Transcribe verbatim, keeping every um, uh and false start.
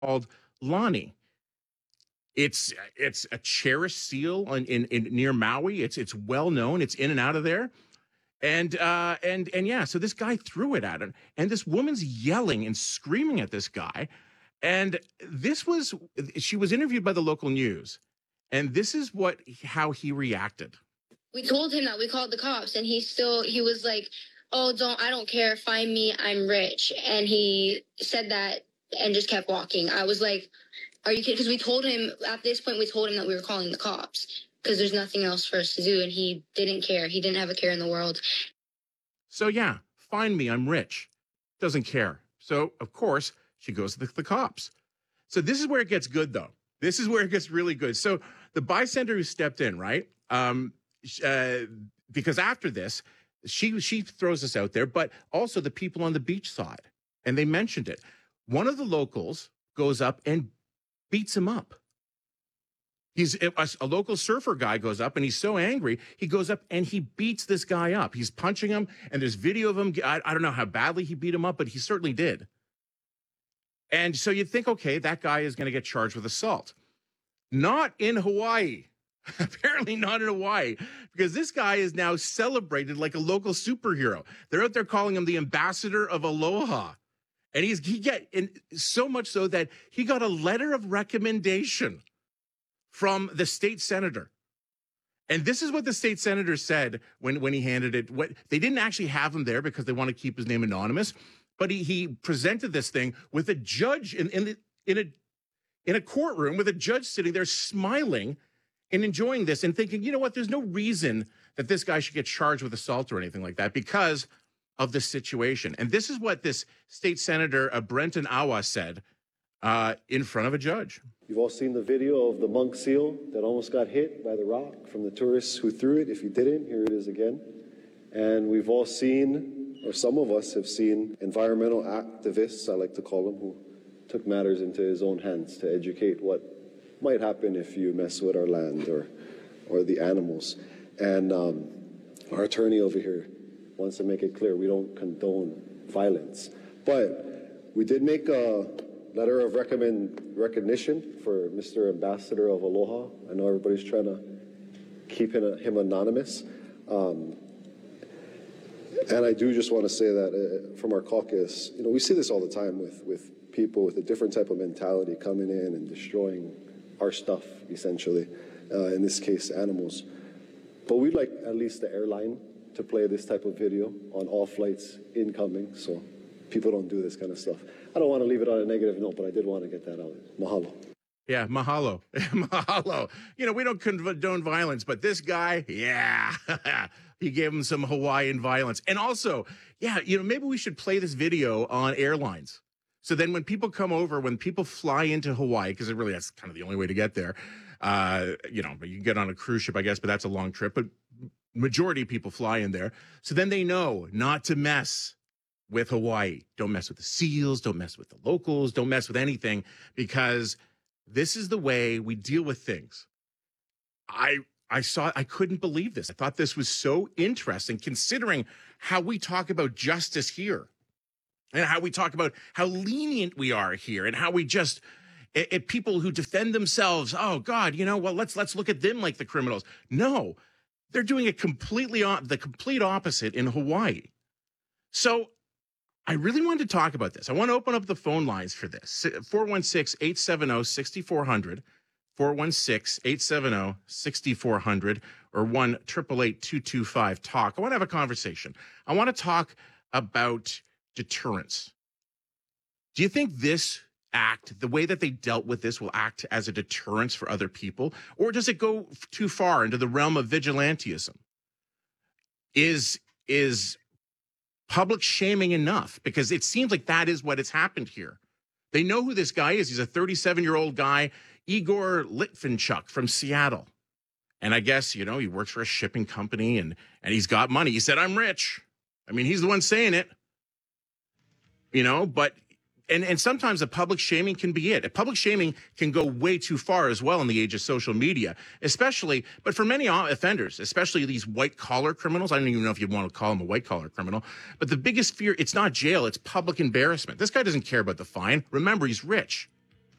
called Lonnie. It's it's a cherished seal in, in, in near Maui. It's it's well known. It's in and out of there. And uh, and and yeah, so this guy threw it at him, and this woman's yelling and screaming at this guy. And this was she was interviewed by the local news, and this is what how he reacted. We told him that we called the cops, and he still he was like, "Oh, don't I don't care. Find me. I'm rich." And he said that and just kept walking. I was like, "Are you kidding?" Because we told him at this point we told him that we were calling the cops because there's nothing else for us to do, and he didn't care. He didn't have a care in the world. So yeah, find me. I'm rich. Doesn't care. So of course she goes to the, the cops. So this is where it gets good, though. This is where it gets really good. So the bystander who stepped in, right? Um, uh, because after this, she she throws us out there, but also the people on the beach saw it, and they mentioned it. One of the locals goes up and beats him up. He's a, a local surfer guy goes up, and he's so angry, he goes up and he beats this guy up. He's punching him, and there's video of him. I, I don't know how badly he beat him up, but he certainly did. And so you'd think, okay, that guy is going to get charged with assault. Not in Hawaii. Apparently not in Hawaii, because this guy is now celebrated like a local superhero. They're out there calling him the ambassador of aloha. And he's he get and so much so that he got a letter of recommendation from the state senator. And this is what the state senator said when, when he handed it. What they didn't actually have him there because they want to keep his name anonymous. But he he presented this thing with a judge in in, the, in a in a courtroom with a judge sitting there smiling and enjoying this and thinking, you know what, there's no reason that this guy should get charged with assault or anything like that because of this situation. And this is what this state senator, uh, Brenton Awa, said uh, in front of a judge. You've all seen the video of the monk seal that almost got hit by the rock from the tourists who threw it. If you didn't, here it is again. And we've all seen, or some of us have seen, environmental activists, I like to call them, who took matters into his own hands to educate what might happen if you mess with our land or or the animals. And um, our attorney over here wants to make it clear we don't condone violence. But we did make a letter of recommend recognition for Mister Ambassador of Aloha. I know everybody's trying to keep him, him anonymous. Um, and I do just want to say that uh, from our caucus, you know, we see this all the time with, with people with a different type of mentality coming in and destroying our stuff, essentially, uh, in this case, animals. But we'd like at least the airline to play this type of video on all flights incoming so people don't do this kind of stuff. I don't want to leave it on a negative note, but I did want to get that out. Mahalo. Yeah, mahalo. Mahalo. You know, we don't condone violence, but this guy, yeah, he gave him some Hawaiian violence. And also, yeah, you know, maybe we should play this video on airlines. So then when people come over, when people fly into Hawaii, because it really that's kind of the only way to get there, uh, you know, you can get on a cruise ship, I guess, but that's a long trip. But majority of people fly in there. So then they know not to mess with Hawaii. Don't mess with the seals. Don't mess with the locals. Don't mess with anything, because this is the way we deal with things. I I saw, I couldn't believe this. I thought this was so interesting, considering how we talk about justice here. And how we talk about how lenient we are here, and how we just, at people who defend themselves, oh God, you know, well, let's let's look at them like the criminals. No, they're doing it completely on the complete opposite in Hawaii. So I really wanted to talk about this. I want to open up the phone lines for this. four one six, eight seven zero, six four zero zero, four one six, eight seven zero, six four zero zero, or one eight eight eight, two two five, talk. I want to have a conversation. I want to talk about deterrence. Do you think this act, the way that they dealt with this, will act as a deterrence for other people? Or does it go too far into the realm of vigilantism? Is, is public shaming enough? Because it seems like that is what has happened here. They know who this guy is. He's a thirty-seven-year-old guy, Igor Litvinchuk from Seattle. And I guess, you know, he works for a shipping company, and, and he's got money. He said, I'm rich. I mean, he's the one saying it. You know, but, and, and sometimes the public shaming can be it. Public shaming can go way too far as well in the age of social media, especially, but for many offenders, especially these white collar criminals. I don't even know if you'd want to call him a white collar criminal, but the biggest fear, it's not jail, it's public embarrassment. This guy doesn't care about the fine. Remember, he's rich.